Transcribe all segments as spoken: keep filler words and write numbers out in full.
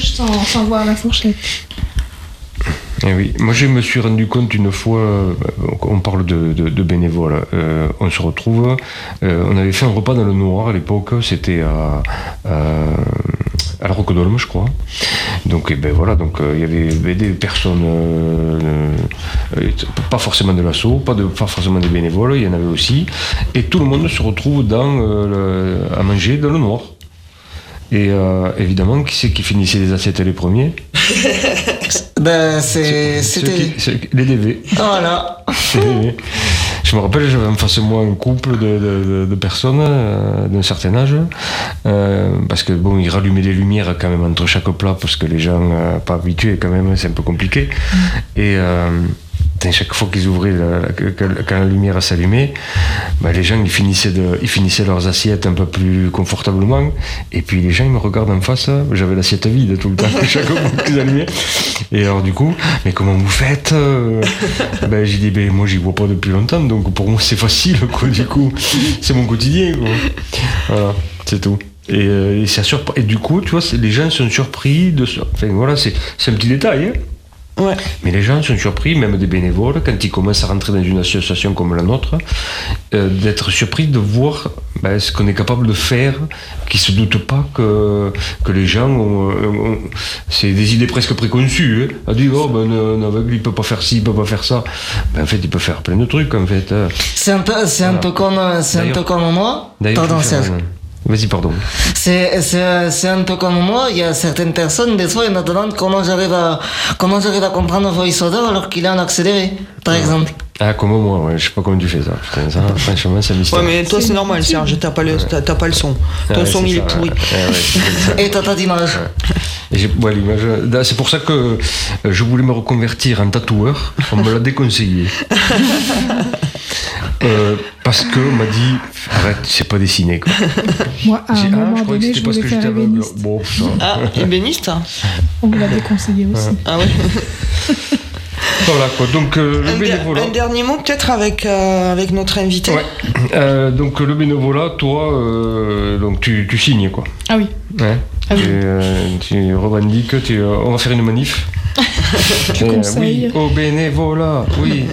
mange sans, sans voir la fourchette. Eh oui, moi je me suis rendu compte une fois, on parle de, de, de bénévoles, euh, on se retrouve, euh, on avait fait un repas dans le noir à l'époque, c'était à, à, à la Roque d'Olme je crois. Donc et ben voilà, donc il euh, y avait des personnes, euh, euh, pas forcément de l'asso, pas, de, pas forcément des bénévoles, il y en avait aussi, et tout le monde se retrouve dans, euh, le, à manger dans le noir. Et euh, évidemment, qui c'est qui finissait les assiettes les premiers? Ben, c'est, c'est, c'était... qui, c'est les D V. Voilà. Les D V. Je me rappelle, j'avais en face de moi un couple de, de, de personnes euh, d'un certain âge, euh, parce que bon, ils rallumaient les lumières quand même entre chaque plat, parce que les gens euh, pas habitués quand même, c'est un peu compliqué. Et euh, chaque fois qu'ils ouvraient, la, la, quand la lumière s'allumait, ben, les gens ils finissaient, de, ils finissaient leurs assiettes un peu plus confortablement, et puis les gens ils me regardent en face, j'avais l'assiette vide tout le temps, chaque fois qu'ils allumaient. Et alors du coup, mais comment vous faites? Ben j'ai dit, ben moi j'y vois pas depuis longtemps, donc pour moi c'est facile, quoi, du coup, c'est mon quotidien, quoi. Voilà, c'est tout. Et, euh, et, ça surpre... et du coup, tu vois, les gens sont surpris de ça. Enfin voilà, c'est, c'est un petit détail, hein. Ouais. Mais les gens sont surpris, même des bénévoles, quand ils commencent à rentrer dans une association comme la nôtre, euh, d'être surpris de voir ben, ce qu'on est capable de faire, qu'ils ne se doutent pas que, que les gens ont, ont... C'est des idées presque préconçues. Hein. On dit, oh, ben, un aveugle, il ne peut pas faire ci, il ne peut pas faire ça. Ben, en fait, il peut faire plein de trucs, en fait. C'est un peu, c'est un peu comme, c'est un peu comme moi. Pardon, Serge. Vas-y, pardon. C'est, c'est, c'est un peu comme moi, il y a certaines personnes, des fois, ils me demandent comment j'arrive à, comment j'arrive à comprendre VoiceOver alors qu'il est en accéléré, par exemple. Ah, comme moi, ouais, je sais pas comment tu fais ça. Putain, ça franchement, c'est un mystère. Ouais, mais toi, c'est, c'est normal, Serge, t'as pas le, t'as, t'as pas le son. Ton ah ouais, son, il ça, est pourri. Ouais, ouais, et t'as pas d'image. Ouais. Et j'ai, ouais, l'image. C'est pour ça que je voulais me reconvertir en tatoueur. On me l'a déconseillé. Euh, parce qu'on m'a dit arrête, c'est pas dessiné quoi. Moi à un j'ai, moment ah, je donné je voulais faire ébéniste. Bon, ah, ébéniste. On me l'a déconseillé aussi. Ah ouais. Voilà quoi, donc euh, le un, bénévolat. Un dernier mot peut-être avec, euh, avec notre invité. Ouais. Euh, donc le bénévolat, toi, euh, donc tu, tu signes quoi. Ah oui. Ouais. Ah oui. Tu, euh, tu revendiques, tu, euh, on va faire une manif. Tu conseilles. Oui, au bénévolat, oui.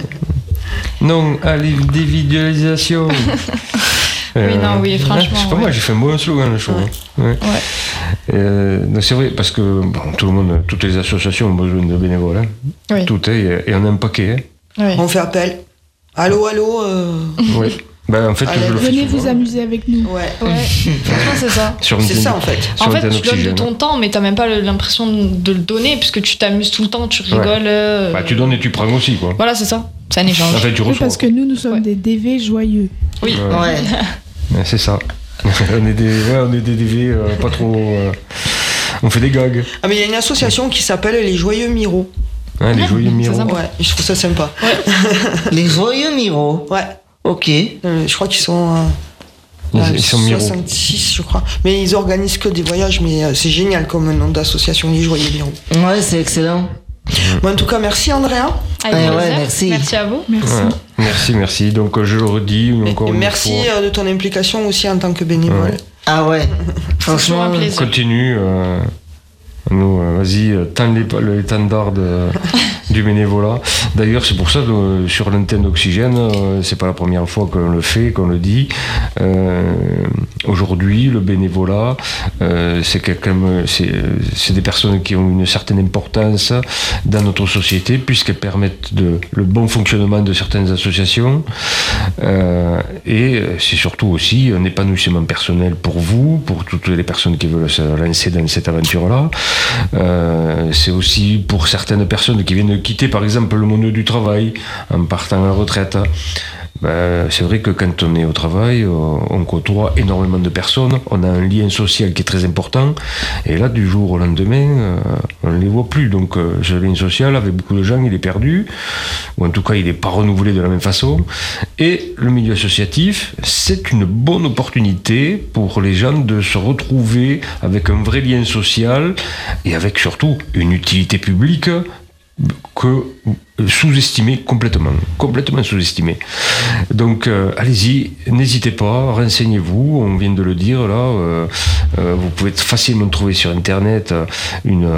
Non à l'individualisation. Oui, euh, non, oui, franchement. Je sais pas ouais. moi, j'ai fait un bon slogan, je trouve. Ouais. Ouais. Euh, c'est vrai, parce que bon, tout le monde, toutes les associations ont besoin de bénévoles. Hein. Oui. Tout est, et on a un paquet. Hein. Oui. On fait appel. Allô, allô. Euh... Oui. Ben, en fait, allez, je le venez fais vous amuser avec nous. Ouais. Ouais. Franchement, c'est ça. Sur c'est ça en fait. En fait, tu donnes de ton temps, mais t'as même pas l'impression de le donner, puisque tu t'amuses tout le temps, tu rigoles. Ouais. Euh... Bah, tu donnes et tu prends aussi, quoi. Voilà, c'est ça. C'est un échange. En fait, tu reçois. Oui, parce que nous, nous sommes ouais. des D V joyeux. Oui. Ouais. ouais. ouais c'est ça. on est des, ouais, on est des D V euh, pas trop. Euh... On fait des gags. Ah, mais il y a une association qui s'appelle les Joyeux Miro. Hein, les Joyeux Miro. Ouais, je trouve ça sympa. Ouais. Les Joyeux Miro. Ouais. Ok. Euh, je crois qu'ils sont. Euh, ils, euh, ils sont soixante-six, je crois. Mais ils organisent que des voyages, mais euh, c'est génial comme nom d'association, les Joyeux Miro. Ouais, c'est excellent. Bon, en tout cas, merci Andrea. Avec eh ouais, merci. Merci à vous. Merci. Ouais. Merci, merci. Donc je le redis encore et une merci fois. Merci de ton implication aussi en tant que bénévole. Ouais. Ah ouais. Franchement, un plaisir. Continue. Euh, nous, euh, vas-y, tends les étendard du bénévolat. D'ailleurs, c'est pour ça que euh, sur l'antenne d'Oxygène, euh, c'est pas la première fois qu'on le fait, qu'on le dit. Euh, aujourd'hui, le bénévolat, euh, c'est, quelqu'un, c'est, c'est des personnes qui ont une certaine importance dans notre société, puisqu'elles permettent de, le bon fonctionnement de certaines associations. Euh, et c'est surtout aussi un épanouissement personnel pour vous, pour toutes les personnes qui veulent se lancer dans cette aventure-là. Euh, c'est aussi pour certaines personnes qui viennent de quitter par exemple le monde du travail en partant à la retraite. Ben, c'est vrai que quand on est au travail, on côtoie énormément de personnes, on a un lien social qui est très important, et là du jour au lendemain on ne les voit plus, donc ce lien social avec beaucoup de gens il est perdu, ou en tout cas il n'est pas renouvelé de la même façon. Et le milieu associatif, c'est une bonne opportunité pour les gens de se retrouver avec un vrai lien social et avec surtout une utilité publique que sous-estimé complètement, complètement sous-estimé. Donc euh, allez-y, n'hésitez pas, renseignez-vous, on vient de le dire là, euh, euh, vous pouvez facilement trouver sur internet une